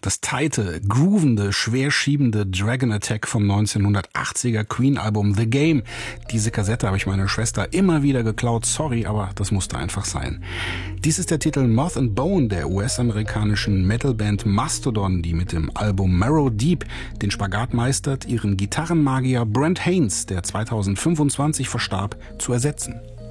Das tighte, groovende, schwerschiebende Dragon Attack vom 1980er Queen-Album The Game. Diese Kassette habe ich meiner Schwester immer wieder geklaut, sorry, aber das musste einfach sein. Dies ist der Titel Moth and Bone der US-amerikanischen Metalband Mastodon, die mit dem Album Marrow Deep den Spagat meistert, ihren Gitarrenmagier Brent Haynes, der 2025 verstarb, zu ersetzen.